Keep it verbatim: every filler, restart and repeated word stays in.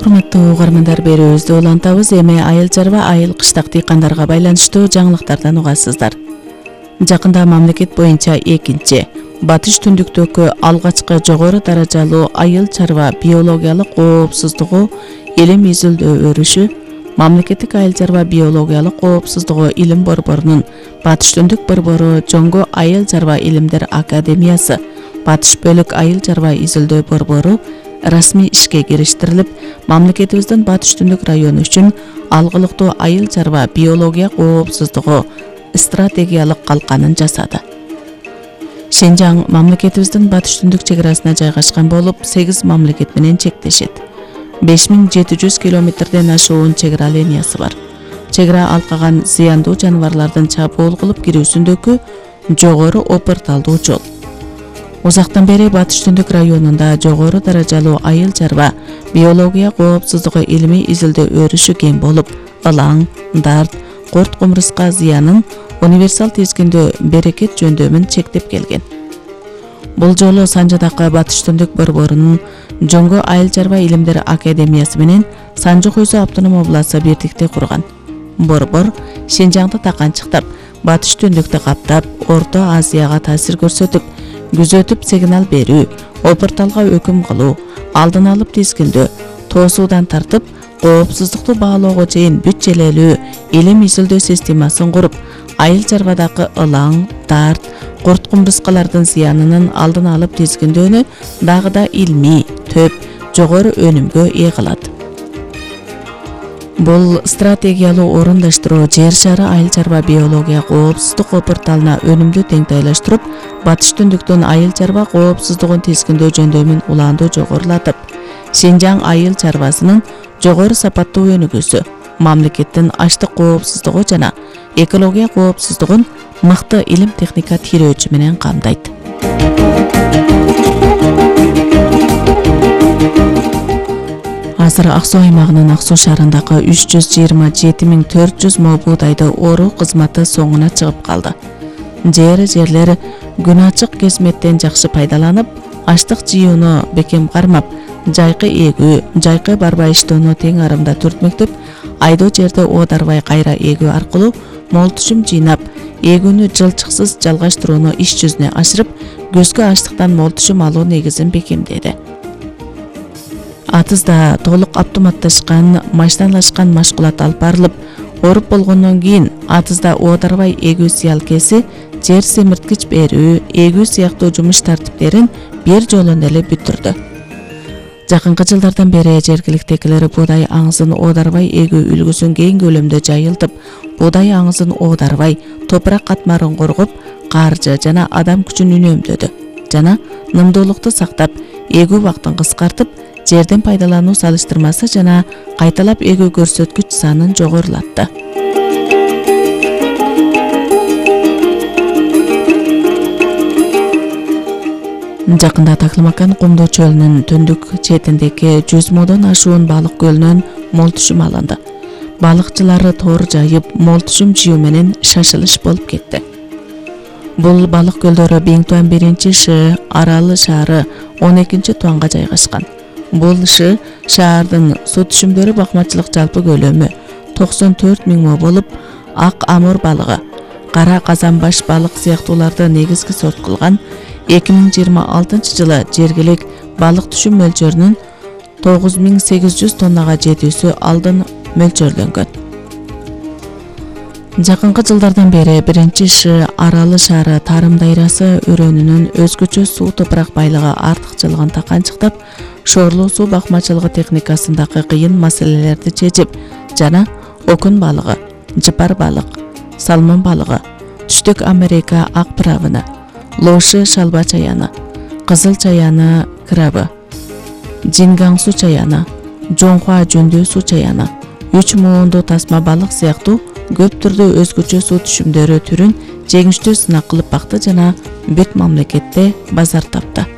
урматтуу угармандар, берүүбүздү улантабыз. Эми айыл чарба, айыл кыштак дыйкандарга байланыштуу жаңылыктардан угасыздар. Жакында мамлекет боюнча экинчи, батыш түндүктөгү алгачкы жогору даражалуу айыл чарба биологиялык коопсуздугу илим изилдөө өрүшү Мамлекеттик айыл чарба биологиялык коопсуздугу илим борборунун Батыш түндүк борбору Жоңго айыл чарба илимдер академиясы, Батыш бөлүк айыл чарба изилдөө борбору расмий ишке кириштирилип, мамлекетибиздин Батыш түндүк району үчүн алгылыктуу айыл чарба биология коопсуздугу стратегиялык калканын жасады. Шенжаң мамлекетибиздин Батыш түндүк чек арасына жайгашкан болуп, сегиз мамлекет менен чектешет. беш миң жети жүз километрден ашуун чек ара линиясы бар. Чек ара алкаган зыяндуу жаныбарлардын чабуул кылып кирүүсүндөгү жогору опырталдуу жол. Узактан бери Батыш түндүк районунда жогору даражалуу айыл чарба биология коопсуздугу илимий изилдөө өрүшү кең болуп, ылаң, дарт, курт кумурска зыянын универсал тизгиндөө берекет жөндөмүн чектеп келген. Бул жолу Санжадакы Батыш түндүк борборунун Жоңго айыл чарба илимдер академиясы менен Санжы Кույсу автоном обласы бирдикте курган. Борбор Шенжаңды таканчыктап, Батыш түндүктү каптап, Орто Азияга таасир көрсөтүп, күзөтүп сигнал берүү, опырталга өкүм кылуу, алдын алып тизгиндөө, тоосуудан тартып, коопсуздукту баалоого чейин бүт желелүү илим изилдөө системасын куруп, айыл чарбадагы ылаң, дарт, курт кумурскалардын зыянынын алдын алып тизгиндөөнү дагы да илмий, төп, жогору өнүмгө ээ кылат. Бул стратегиялуу орундаштыруу жер шары айыл чарба биология коопсуздук опырталына өнүмдү теңтайлаштырып, Батыш түндүктүн айыл чарба коопсуздугун тизгиндөө жөндөмүн улаандуу жогорулатып, Шенжаң айыл чарбасынын жогору сапаттуу өнүгүүсү, мамлекеттин аштык коопсуздугу жана экология коопсуздугун мыкты илим техника тирөөчү менен камдайт. Азыр Ак Суу аймагынын Ак Суу шаарындагы үч жүз жыйырма жети миң төрт жүз мо буудайды оруу кызматы соңуна чыгып калды. Жери жерлер күн ачык кесметтен жакшы пайдаланып, аштык жыюуну бекем кармап, жайкы эгүү, жайкы барбай иштөөнү тең арымда түртмөктөп, айдоо жерди оодарбай кайра эгүү аркылуу мол түшүм жыйнап, эгүүнү жылчыксыз жалгаштырууну иш жүзүнө ашырып, көзгө аштыктан мол түшүм алуу негизин бекемдеди. Атызда толук автоматташкан, машиналашкан машкулат алып барылып, оруп болгондон кийин атызда оодарбай эгүү сыялкеси, жер семирткич берүү, эгүү сыяктуу жумуш тартиптерин бир жолун эле бүтүрдү. Жакынкы жылдардан бери жергиликтегилер буудай аңызын оодарбай эгүү үлгүсүн кең көлөмдө жайылтып, буудай аңызын оодарбай, топурак катмарын коргоп, каржы жана адам күчүн үнөмдөдү жана нымдуулукту сактап, эгүү убактын кыскартып, жерден пайдалануу салыштырмасы жана кайталап эгүү көрсөткүч санын жогорулатты. Жакында Таклымакан Кумдуу чөлүнүн түндүк четиндеги жүз модон ашуун балык көлүнөн мол түшүм алынды. Балыкчылары тоор жайып, мол түшүм жыюу менен шашылыш болуп кетти. Бул балык көлдөрү Беңтуан биринчи Ш, Аралы шаары он экинчи туанга жайгашкан. Бул Ш шаардын суу түшүмдөрү бакмачылык жалпы көлөмү токсон төрт миң мо болуп, ак амур балыгы, кара казанбаш балык сыяктууларды негизги сорт кылган. эки миң жыйырма алтынчы жылы жергилик балык түшүм мөлчөрүнүн тогуз миң сегиз жүз тоннага жетүүсү алдын мөлчөрлөнгөн. Жакынкы жылдардан бери биринчи Ш Аралы шаары тарым дайрасы өрөөнүнүн өзгөчө суу топурак байлыгы артыкчылыгын таканчыктап, шоорлуу суу бакмачылыгы техникасындагы кыйын маселелерди чечип жана окун балыгы, жыпар балык, салмон балыгы, түштүк Америка ак правыны, Лоши шалба чаяны, кызыл чаяны крабы, Жингаң суу чаяны, Жоңхуа жүндүү суу чаяны, үч муунду тасма балык сыяктуу көп түрдүү өзгөчө суу түшүмдөрү түрүн жеңиштүү сынак кылып бакты жана бүт мамлекетте базар тапты.